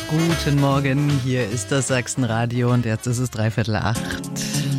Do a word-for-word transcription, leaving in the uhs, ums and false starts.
Guten Morgen, hier ist das Sachsenradio und jetzt ist es dreiviertel acht.